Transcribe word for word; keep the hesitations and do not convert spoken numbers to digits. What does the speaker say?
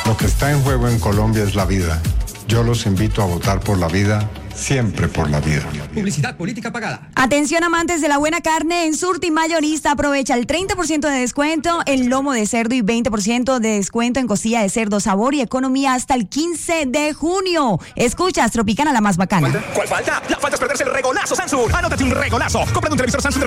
Lo que está en juego en Colombia es la vida. Yo los invito a votar por la vida, siempre por la vida. Publicidad política pagada. Atención amantes de la buena carne, en Surti Mayorista aprovecha el treinta por ciento de descuento en lomo de cerdo y veinte por ciento de descuento en costilla de cerdo, sabor y economía hasta el quince de junio. Escuchas Tropicana, la más bacana. ¿Cuál falta? La falta es perderse el regolazo Samsung. Anótate un regolazo. Comprando un televisor Samsung de